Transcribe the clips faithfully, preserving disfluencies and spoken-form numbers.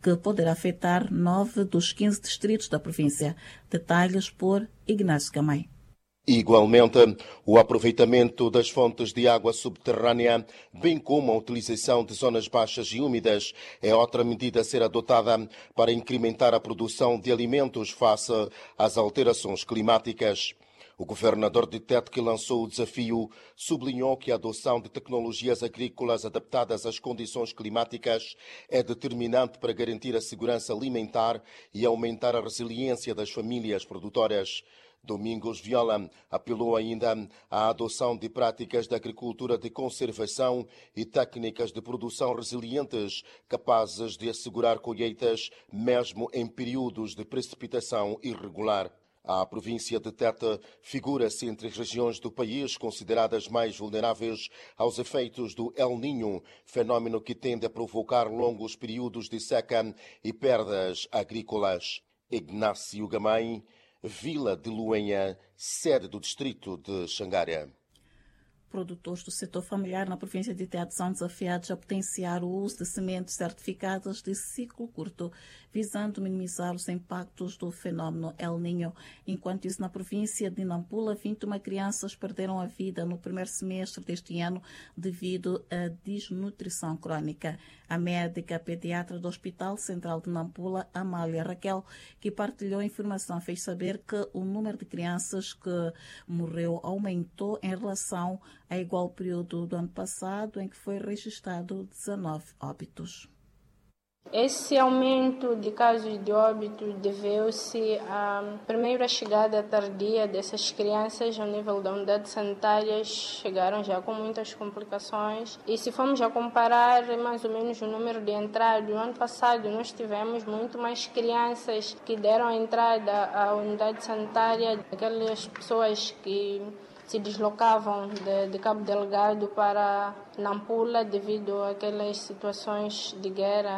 que poderá afetar nove dos quinze distritos da província. Detalhes por Ignacio Gamay. Igualmente, o aproveitamento das fontes de água subterrânea, bem como a utilização de zonas baixas e úmidas, é outra medida a ser adotada para incrementar a produção de alimentos face às alterações climáticas. O governador de Tete, que lançou o desafio, sublinhou que a adoção de tecnologias agrícolas adaptadas às condições climáticas é determinante para garantir a segurança alimentar e aumentar a resiliência das famílias produtoras. Domingos Viola apelou ainda à adoção de práticas de agricultura de conservação e técnicas de produção resilientes, capazes de assegurar colheitas mesmo em períodos de precipitação irregular. A província de Tete figura-se entre as regiões do país consideradas mais vulneráveis aos efeitos do El Niño, fenómeno que tende a provocar longos períodos de seca e perdas agrícolas. Ignacio Gamay, Vila de Luenha, sede do distrito de Xangara. Produtores do setor familiar na província de Tete são desafiados a potenciar o uso de sementes certificadas de ciclo curto, visando minimizar os impactos do fenómeno El Niño. Enquanto isso, na província de Nampula, vinte e uma crianças perderam a vida no primeiro semestre deste ano devido à desnutrição crônica. A médica pediatra do Hospital Central de Nampula, Amália Raquel, que partilhou a informação, fez saber que o número de crianças que morreu aumentou em relação a igual período do ano passado, em que foi registrado dezenove óbitos. Esse aumento de casos de óbito deveu-se à primeira chegada tardia dessas crianças ao nível da unidade sanitária. Chegaram já com muitas complicações. E se formos a comparar mais ou menos o número de entradas, no ano passado nós tivemos muito mais crianças que deram a entrada à unidade sanitária, aquelas pessoas que se deslocavam de, de Cabo Delgado para Nampula devido àquelas situações de guerra.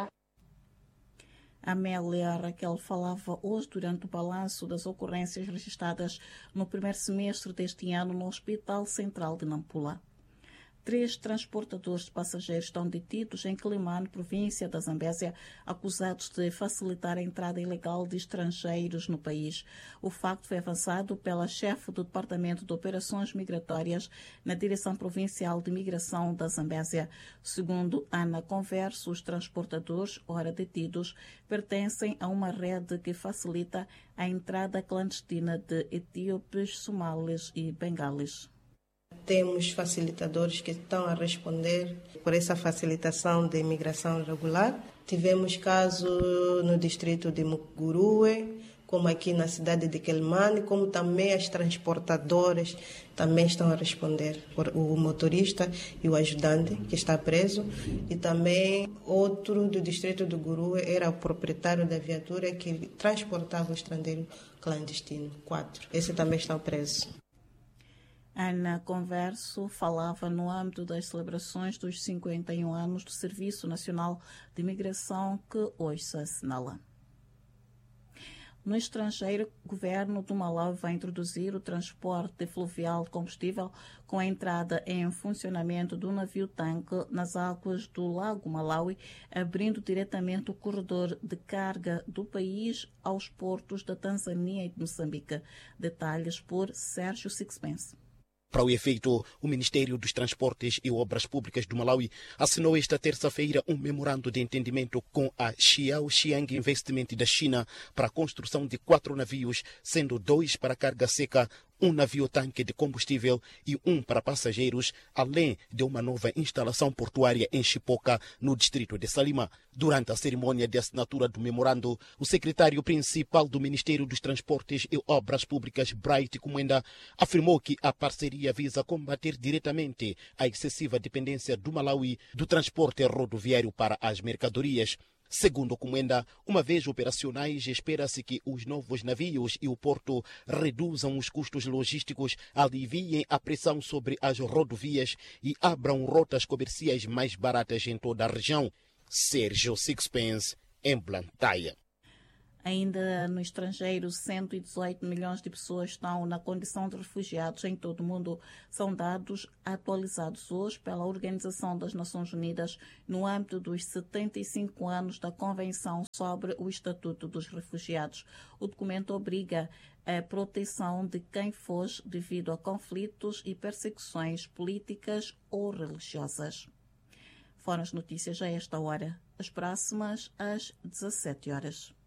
A Amélia Raquel falava hoje durante o balanço das ocorrências registradas no primeiro semestre deste ano no Hospital Central de Nampula. Três transportadores de passageiros estão detidos em Quelimane, província da Zambésia, acusados de facilitar a entrada ilegal de estrangeiros no país. O facto foi avançado pela chefe do Departamento de Operações Migratórias na Direção Provincial de Migração da Zambésia. Segundo Ana Converso, os transportadores, ora detidos, pertencem a uma rede que facilita a entrada clandestina de etíopes, somalis e bengalis. Temos facilitadores que estão a responder por essa facilitação de imigração regular. Tivemos caso no distrito de Mucurue, como aqui na cidade de Quelimane, como também as transportadoras também estão a responder por o motorista e o ajudante que está preso. E também outro do distrito de Gurue era o proprietário da viatura que transportava o estrangeiro clandestino. Quatro. Esse também está preso. Ana Converso falava no âmbito das celebrações dos cinquenta e um anos do Serviço Nacional de Imigração, que hoje se assinala. No estrangeiro, o governo do Malawi vai introduzir o transporte fluvial de combustível com a entrada em funcionamento do navio-tanque nas águas do Lago Malawi, abrindo diretamente o corredor de carga do país aos portos da Tanzânia e de Moçambique. Detalhes por Sérgio Sixpence. Para o efeito, o Ministério dos Transportes e Obras Públicas do Malawi assinou esta terça-feira um memorando de entendimento com a Xiaoxiang Investment da China para a construção de quatro navios, sendo dois para carga seca, um navio-tanque de combustível e um para passageiros, além de uma nova instalação portuária em Chipoca, no distrito de Salima. Durante a cerimônia de assinatura do memorando, o secretário principal do Ministério dos Transportes e Obras Públicas, Bright Kumwenda, afirmou que a parceria visa combater diretamente a excessiva dependência do Malawi do transporte rodoviário para as mercadorias. Segundo Kumwenda, uma vez operacionais, espera-se que os novos navios e o porto reduzam os custos logísticos, aliviem a pressão sobre as rodovias e abram rotas comerciais mais baratas em toda a região. Sérgio Sixpence, em Blantyre. Ainda no estrangeiro, cento e dezoito milhões de pessoas estão na condição de refugiados em todo o mundo. São dados atualizados hoje pela Organização das Nações Unidas no âmbito dos setenta e cinco anos da Convenção sobre o Estatuto dos Refugiados. O documento obriga a proteção de quem foge devido a conflitos e perseguições políticas ou religiosas. Foram as notícias a esta hora. As próximas às dezassete horas.